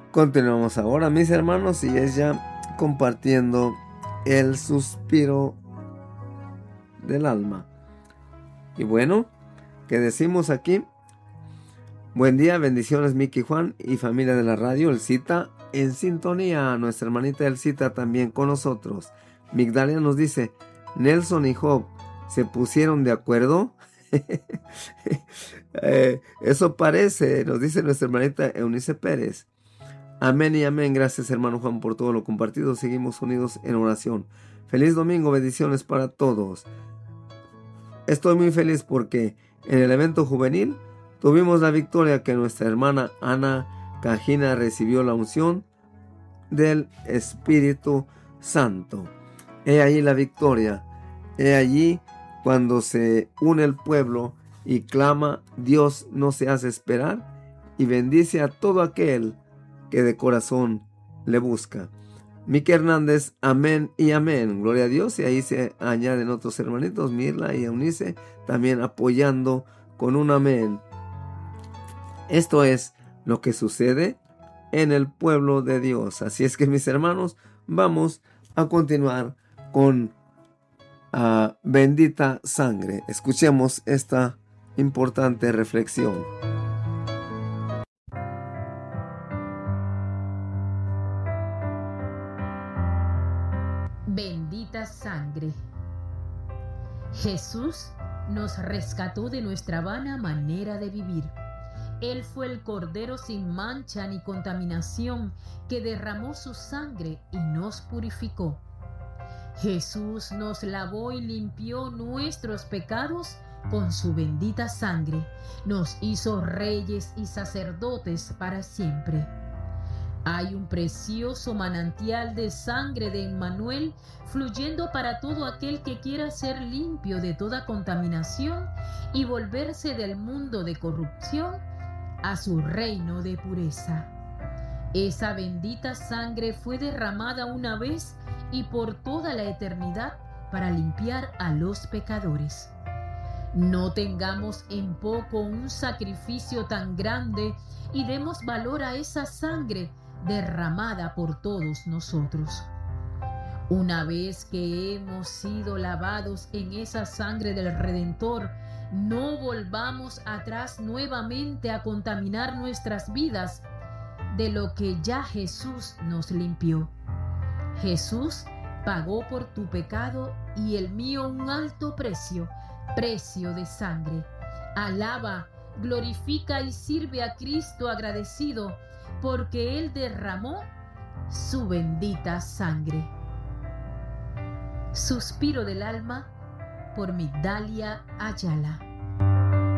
Continuamos ahora, mis hermanos, y es ya compartiendo el suspiro del alma. Y bueno, ¿qué decimos aquí? Buen día, bendiciones Miki, Juan y familia de la radio Elcita en sintonía. Nuestra hermanita Elcita también con nosotros. Migdalia nos dice, Nelson y Job se pusieron de acuerdo. Eso parece, nos dice nuestra hermanita Eunice Pérez. Amén y amén. Gracias, hermano Juan, por todo lo compartido. Seguimos unidos en oración. Feliz domingo, bendiciones para todos. Estoy muy feliz porque en el evento juvenil tuvimos la victoria que nuestra hermana Ana Cajina recibió la unción del Espíritu Santo. He allí la victoria. He allí cuando se une el pueblo y clama, Dios no se hace esperar y bendice a todo aquel que de corazón le busca. Miki Hernández, amén y amén. Gloria a Dios. Y ahí se añaden otros hermanitos, Mirla y Eunice, también apoyando con un amén. Esto es lo que sucede en el pueblo de Dios. Así es que, mis hermanos, vamos a continuar con bendita sangre. Escuchemos esta importante reflexión. Bendita sangre. Jesús nos rescató de nuestra vana manera de vivir. Él fue el Cordero sin mancha ni contaminación que derramó su sangre y nos purificó. Jesús nos lavó y limpió nuestros pecados con su bendita sangre. Nos hizo reyes y sacerdotes para siempre. Hay un precioso manantial de sangre de Emmanuel fluyendo para todo aquel que quiera ser limpio de toda contaminación y volverse del mundo de corrupción a su reino de pureza. Esa bendita sangre fue derramada una vez y por toda la eternidad para limpiar a los pecadores. No tengamos en poco un sacrificio tan grande y demos valor a esa sangre derramada por todos nosotros. Una vez que hemos sido lavados en esa sangre del Redentor, no volvamos atrás nuevamente a contaminar nuestras vidas de lo que ya Jesús nos limpió. Jesús pagó por tu pecado y el mío un alto precio, precio de sangre. Alaba, glorifica y sirve a Cristo agradecido, porque Él derramó su bendita sangre. Suspiro del alma por Migdalia Ayala.